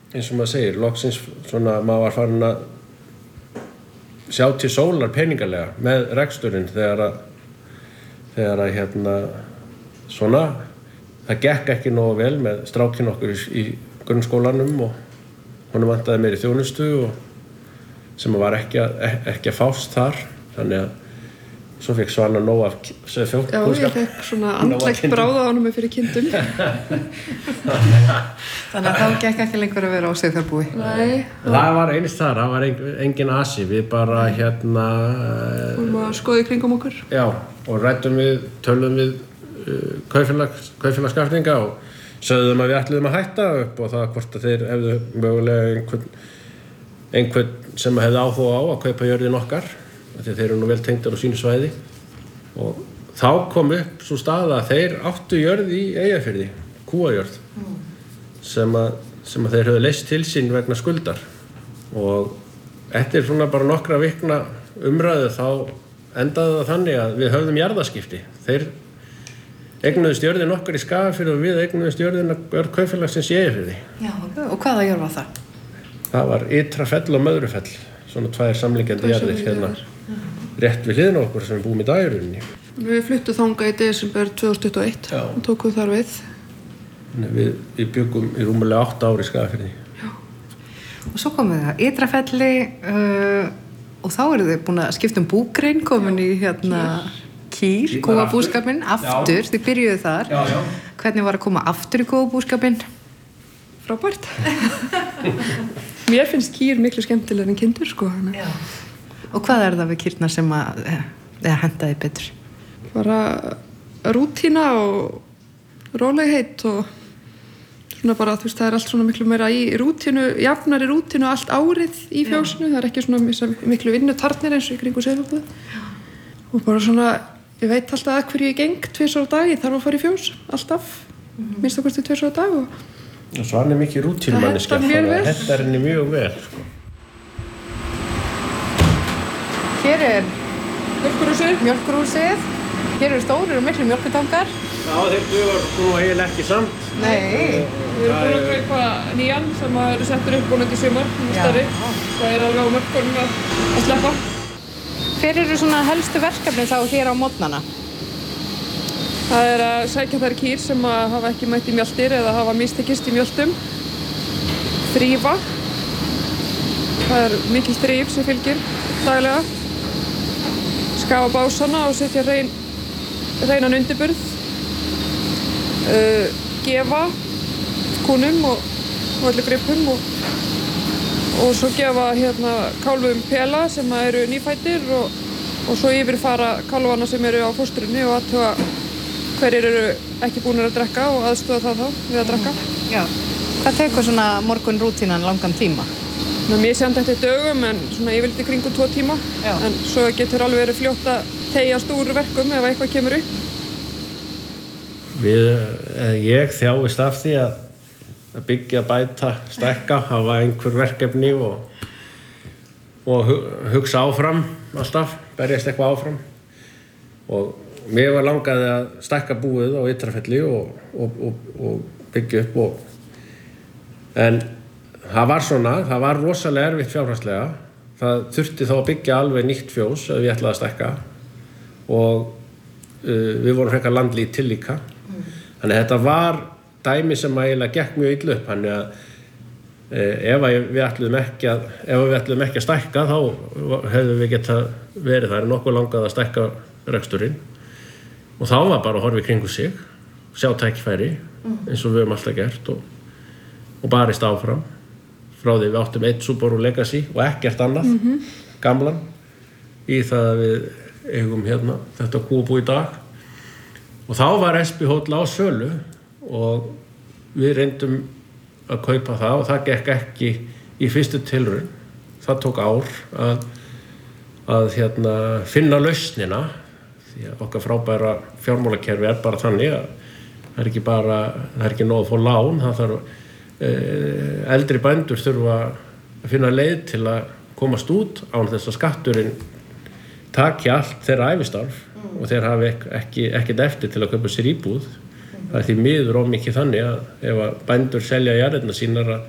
eins og maður segir, loksins svona maður var farin að sjá til sólar peningalega með reksturinn þegar svona það gekk ekki nógu vel með strákinn okkur í grunnskólanum og honum vantaði meiri þjónustu og sem var ekki að fást þar, þannig að svo fekk Svana nóg af sauðfjárbúskap. Já, ég fekk svona andlegt bráða á honum fyrir kindum. Þannig að þá gekk ekki lengur að vera á sauðfjárbúi. Nei. Það var einst þar, það var engin asi, við bara Fórum að skoða í kringum okkur. Já, og tölum við kaupfélagsskafninga og sögðum að við ætluðum að hætta upp og það hvort að þeir hefðu mögulega einhvern sem hefði áhuga á að kaupa jörðin okkar, því þeir eru nú vel tengdir á sínu svæði, og þá kom upp svo staða að þeir áttu jörð í Eyjafirði, kúajörð, sem að þeir höfðu leyst til sín vegna skuldar, og eftir svona bara nokkra vikna umræðu þá endaði það þannig að við höfðum jarðaskipti. Þeir eignuðust jörðin okkar í Skagafirði og við eignuðust jörðin kaupfélagsins í Eyjafirði. Já, og hvaða jörð var það? Það var Ytrafell og Möðrufell, svona tvær samliggjandi jarðir hérna rétt við hliðina á okkur sem við búum í dag í rauninni. Við fluttum þangað í desember 2021 og tókum þar við. Við byggum í rúmlega 8 ár í Skagafirði. Já. Og svo komum við að Ytrafelli og þá eru þið búin að skipta búgrein, komin í Kýr, kúabúskapinn, aftur, þið byrjuðu þar. Já. Hvernig var að koma aftur í kúabúskapinn? Frábært. Mér finnst kýr miklu skemmtilegri en kindur, sko. Já. Og hvað er það við kýrnar sem að hentaði betur? Bara rútína og rólegheit og svona bara, þú veist, það er allt svona miklu meira í rútínu, jafnari rútínu allt árið í fjósinu. Það er ekki svona miklu vinnutarnir eins og í kringu sauðfjárbúið. Og bara svona, ég veit alltaf að hverju ég geng 2 á dag, ég þarf að fara í fjós, alltaf, minnst okkur 2 á dag og Svan mikið rútínumanniska, þetta henni mjög vel, sko. Hér mjólkurhúsið. Hér eru stórir og miklu mjólkurtankar. Já, þeir dugar nú eiginlega ekki samt. Nei. Við erum búin að kaupa nýjan sem eru settur upp búin í sumar, stærri. Það er alveg á mörkunum að sleppa. Hver eru svona helstu verkefni þá hér á morgnana? Það er að sækja þær kýr sem hafa ekki mætt í mjöltir eða hafa mistekist í mjöltum. Þrífa. Það er mikil þrif sem fylgir daglega. Skafa básana og setja hreinan undirburð. Gefa kúnum og öllu gripum og svo gefa kálfum pela sem eru nýfæddir og svo yfirfara kálfana sem eru á fóstrunni og athuga hverjir eru ekki búnir að drekka og aðstoða það þá við að drekka. Já. Hvað tekur svona morgunrútínan langan tíma? Mér sé þetta eftir dögum en svona yfirleitt í kringum 2 tíma. Já. En svo getur alveg verið fljótt að teygjast úr verkum ef eitthvað kemur upp. Ég þjáist af því að byggja, bæta, stækka, hafa einhver verkefni og hugsa áfram alltaf, berjast eitthvað áfram. Og mér var langaði að stækka búið á Ytrafelli og byggja upp en það var rosalega erfitt fjárhagslega. Það þurfti þá að byggja alveg nýtt fjós ef ég ætlaði að stækka og við vorum frekar landlítil líka. Þannig að þetta var dæmi sem eiginlega gekk mjög illa upp. Þannig að ef við ætluðum ekki að stækka þá hefðum við getað verið þar nokkuð langað að stækka reksturinn. Og þá var bara að horfa í kringu sig, sjá tækifæri eins og við höfum alltaf gert og barist áfram. Frá því við áttum 1 Subaru Legacy og ekkert annað, gamlan, í það að við eigum þetta kúabú í dag. Og þá var Espihóll á sölu og við reyndum að kaupa það og það gekk ekki í fyrstu tilraun. Það tók ár að finna lausnina, því að okkar frábæra fjármálakerfi er bara þannig að það er ekki nóg að fá lán, það þarf eldri bændur þurfa að finna leið til að komast út án þess að skatturinn taki allt þeirra ævistarf og þeir hafi ekkert eftir til að kaupa sér íbúð. Það er því miður of mikið þannig að ef að bændur selja jarðirnar sínar